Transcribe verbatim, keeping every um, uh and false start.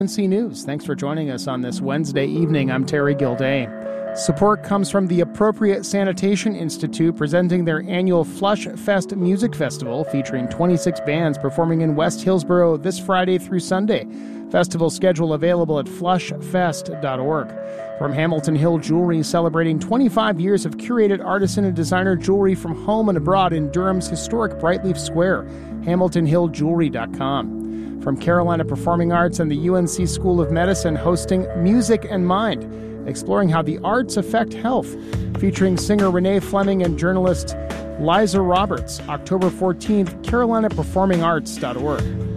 N C News. Thanks for joining us on this Wednesday evening. I'm Terry Gilday. Support comes from the Appropriate Sanitation Institute presenting their annual Flush Fest Music Festival featuring twenty-six bands performing in West Hillsboro this Friday through Sunday. Festival schedule available at flush fest dot org. From Hamilton Hill Jewelry, celebrating twenty-five years of curated artisan and designer jewelry from home and abroad in Durham's historic Brightleaf Square, hamilton hill jewelry dot com. From Carolina Performing Arts and the U N C School of Medicine, hosting Music and Mind, exploring how the arts affect health, featuring singer Renee Fleming and journalist Liza Roberts, October fourteenth, carolina performing arts dot org.